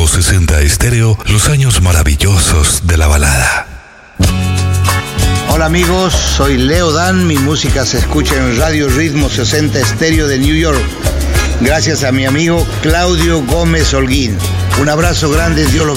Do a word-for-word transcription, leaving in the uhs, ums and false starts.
Ritmo sesenta Estéreo, los años maravillosos de la balada. Hola amigos, soy Leo Dan, mi música se escucha en Radio Ritmo sesenta Estéreo de New York, gracias a mi amigo Claudio Gómez Holguín. Un abrazo grande, Dios los